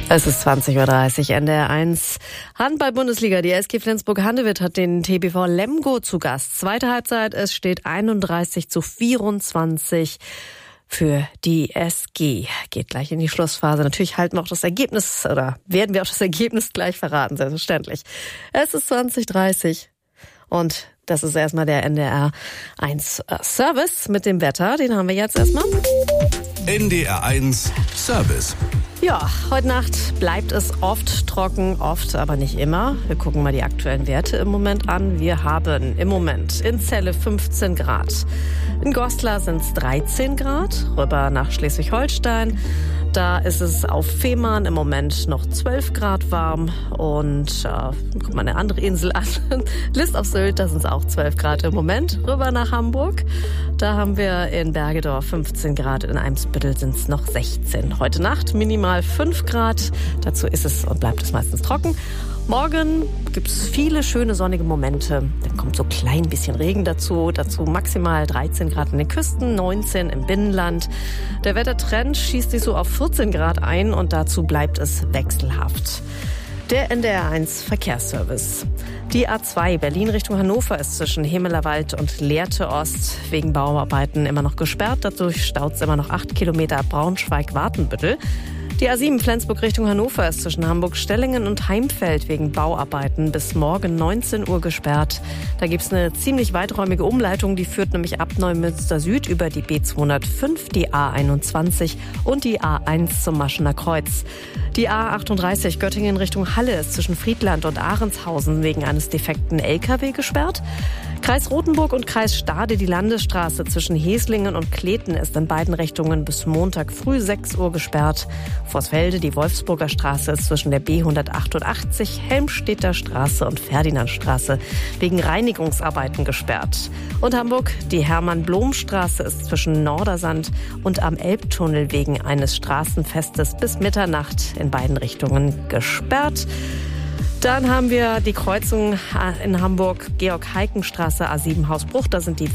Es ist 20:30 Uhr, NDR 1. Handball-Bundesliga. Die SG Flensburg-Handewitt hat den TBV Lemgo zu Gast. Zweite Halbzeit, es steht 31:24 für die SG. Geht gleich in die Schlussphase. Natürlich halten wir auch das Ergebnis, oder werden wir auch das Ergebnis gleich verraten, selbstverständlich. Es ist 20:30 und das ist erstmal der NDR 1 Service mit dem Wetter. Den haben wir jetzt erstmal. NDR 1 Service. Ja, heute Nacht bleibt es oft trocken, aber nicht immer. Wir gucken mal die aktuellen Werte im Moment an. Wir haben im Moment in Celle 15 Grad. In Goslar sind es 13 Grad. Rüber nach Schleswig-Holstein. Da ist es auf Fehmarn im Moment noch 12 Grad warm. Und guck mal eine andere Insel an. List auf Sylt, da sind es auch 12 Grad im Moment. Rüber nach Hamburg. Da haben wir in Bergedorf 15 Grad. In Eimsbüttel sind es noch 16. Heute Nacht minimal 5 Grad. Dazu ist es und bleibt es meistens trocken. Morgen gibt es viele schöne sonnige Momente. Dann kommt so ein klein bisschen Regen dazu. Dazu maximal 13 Grad in den Küsten, 19 im Binnenland. Der Wettertrend schießt sich so auf 14 Grad ein und dazu bleibt es wechselhaft. Der NDR 1 Verkehrsservice. Die A2 Berlin Richtung Hannover ist zwischen Hemelerwald und Lehrte Ost wegen Bauarbeiten immer noch gesperrt. Dadurch staut es immer noch 8 Kilometer Braunschweig-Wartenbüttel. Die A7 Flensburg Richtung Hannover ist zwischen Hamburg-Stellingen und Heimfeld wegen Bauarbeiten bis morgen 19 Uhr gesperrt. Da gibt es eine ziemlich weiträumige Umleitung, die führt nämlich ab Neumünster Süd über die B205, die A21 und die A1 zum Maschener Kreuz. Die A38 Göttingen Richtung Halle ist zwischen Friedland und Ahrenshausen wegen eines defekten LKW gesperrt. Kreis Rothenburg und Kreis Stade, die Landesstraße zwischen Heslingen und Kleten ist in beiden Richtungen bis Montag früh 6 Uhr gesperrt. Vorsfelde, die Wolfsburger Straße ist zwischen der B188, Helmstedter Straße und Ferdinandstraße wegen Reinigungsarbeiten gesperrt. Und Hamburg, die Hermann-Blom-Straße ist zwischen Nordersand und am Elbtunnel wegen eines Straßenfestes bis Mitternacht in beiden Richtungen gesperrt. Dann haben wir die Kreuzung in Hamburg, Georg-Heiken-Straße, A7 Hausbruch. Da sind die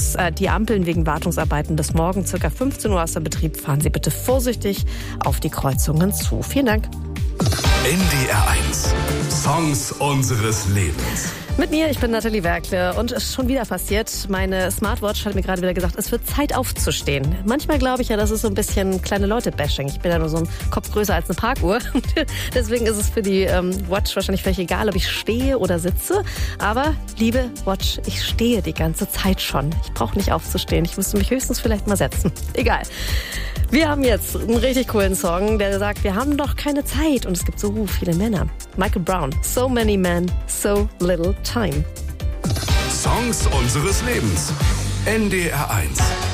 Ampeln wegen Wartungsarbeiten bis morgen ca. 15 Uhr außer Betrieb. Fahren Sie bitte vorsichtig auf die Kreuzungen zu. Vielen Dank. NDR 1 Songs unseres Lebens. Mit mir, ich bin Nathalie Werkle und es ist schon wieder passiert. Meine Smartwatch hat mir gerade wieder gesagt, es wird Zeit aufzustehen. Manchmal glaube ich ja, das ist so ein bisschen kleine Leute-Bashing. Ich bin ja nur so ein Kopf größer als eine Parkuhr. Deswegen ist es für die Watch wahrscheinlich völlig egal, ob ich stehe oder sitze. Aber, liebe Watch, ich stehe die ganze Zeit schon. Ich brauche nicht aufzustehen. Ich müsste mich höchstens vielleicht mal setzen. Egal. Wir haben jetzt einen richtig coolen Song, der sagt, wir haben doch keine Zeit. Und es gibt so viele Männer. Michael Brown, So Many Men, So Little Time. Songs unseres Lebens. NDR 1.